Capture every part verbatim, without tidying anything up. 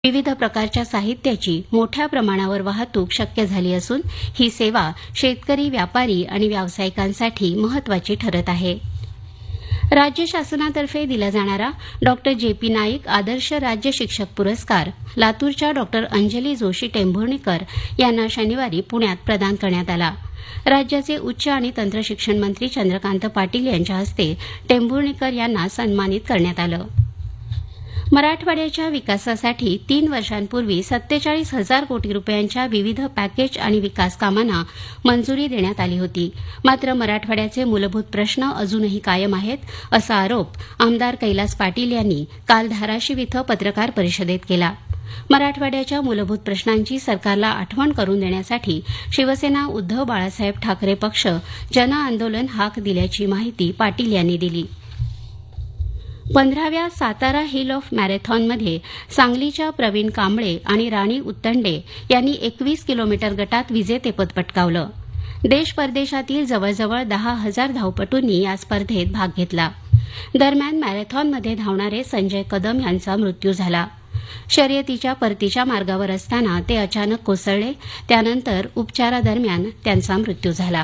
विविध प्रकारच्या साहित्याची मोठ्या प्रमाणावर वाहतूक शक्य झाली असून ही सेवा शेतकरी, व्यापारी आणि व्यावसायिकांसाठी महत्वाची ठरत आहे. राज्य शासनातर्फे दिला जाणारा डॉक्टर जे पी नाईक आदर्श राज्य शिक्षक पुरस्कार लातूरच्या डॉक्टर अंजली जोशी टेंभुर्णीकर यांना शनिवारी पुण्यात प्रदान करण्यात आला. राज्याचे उच्च आणि तंत्रशिक्षण मंत्री चंद्रकांत पाटील यांच्या हस्ते टेंभुर्णीकर यांना सन्मानित करण्यात आलं. मराठवाड्याच्या विकासासाठी तीन वर्षांपूर्वी सत्तेचाळीस हजार कोटी रुपयांच्या विविध पॅकेज आणि विकास कामांना मंजुरी देण्यात आली होती. मात्र मराठवाड्याचे मूलभूत प्रश्न अजूनही कायम आहेत, असा आरोप आमदार कैलास पाटील यांनी काल धाराशिव इथं पत्रकार परिषदेत केला. मराठवाड्याच्या मूलभूत प्रश्नांची सरकारला आठवण करून देण्यासाठी शिवसेना उद्धव बाळासाहेब ठाकरे पक्ष जनआंदोलन हाक दिल्याची माहिती पाटील यांनी दिली. पंधराव्या सातारा हिल ऑफ मॅरेथॉनमध्ये सांगलीच्या प्रवीण कांबळे आणि राणी उत्तंडे यांनी एकवीस किलोमीटर गटात विजेतेपद पटकावलं. देश परदेशातील जवळजवळ दहा हजार धावपटूंनी या स्पर्धेत भाग घेतला. दरम्यान मॅरेथॉनमध्ये धावणारे संजय कदम यांचा मृत्यू झाला. शर्यतीच्या परतीच्या मार्गावर असताना ते अचानक कोसळले. त्यानंतर उपचारादरम्यान त्यांचा मृत्यू झाला.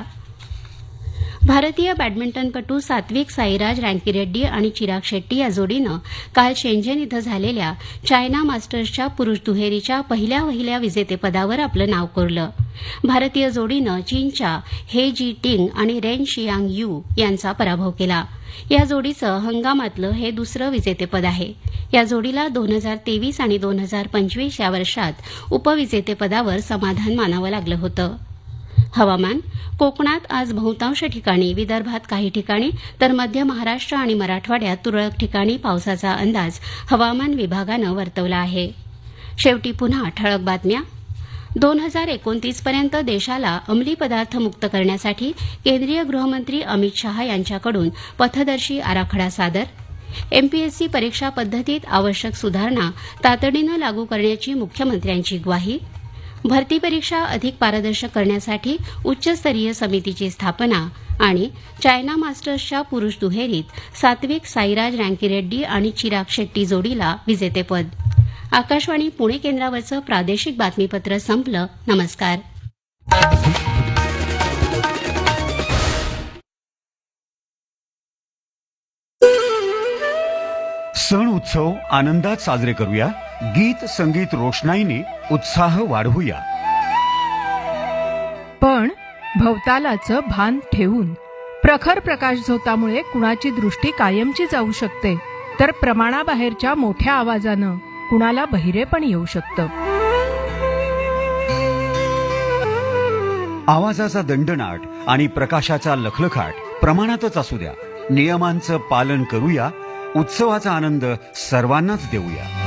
भारतीय बॅडमिंटनपटू सात्विक साईराज रँकीरेड्डी आणि चिराग शेट्टी या जोडीनं काल शेंझेन इथं झालेल्या चायना मास्टर्सच्या पुरुष दुहेरीच्या पहिल्या वहिल्या विजेतेपदावर आपलं नाव कोरलं. भारतीय जोडीनं चीनच्या हे जी टिंग आणि रेन शियांग यू यांचा पराभव केला. या जोडीचं हंगामातलं हे दुसरं विजेतेपद आहे. या जोडीला दोन हजार तेवीस आणि दोन हजार पंचवीस या वर्षात उपविजेतेपदावर समाधान मानावं लागलं होतं. हवामान. कोकणात आज बहुतांश ठिकाणी, विदर्भात काही ठिकाणी तर मध्य महाराष्ट्र आणि मराठवाड्यात तुरळक ठिकाणी पावसाचा अंदाज हवामान विभागानं वर्तवला आहे. शेवटी पुन्हा ठळक बातम्या. दोन हजार एकोणतीस पर्यंत देशाला अंमली पदार्थ मुक्त करण्यासाठी केंद्रीय गृहमंत्री अमित शहा यांच्याकडून पथदर्शी आराखडा सादर. एमपीएससी परीक्षा पद्धतीत आवश्यक सुधारणा तातडीनं लागू करण्याची मुख्यमंत्र्यांची ग्वाही. भरती परीक्षा अधिक पारदर्शक करण्यासाठी उच्चस्तरीय समितीची स्थापना आणि चायना मास्टर्सच्या पुरुष दुहेरीत सात्विक साईराज रँकीरेड्डी आणि चिराग शेट्टी जोडीला विजेतेपद. आकाशवाणी पुणे केंद्रावरचं प्रादेशिक बातमीपत्र संपलं. नमस्कार. सण उत्सव आनंदात साजरे करूया. गीत संगीत रोषणाईने उत्साह वाढवूया. पण भवतालाचं भान ठेवून. प्रखर प्रकाश झोतामुळे कुणाची दृष्टी कायमची जाऊ शकते, तर प्रमाणाबाहेरच्या मोठ्या आवाजानं कुणाला बहिरेपण येऊ शकतं. आवाजाचा दंडनाट आणि प्रकाशाचा लखलखाट प्रमाणातच असू द्या. नियमांचं पालन करूया. उत्सवाचा आनंद सर्वांनाच देऊया.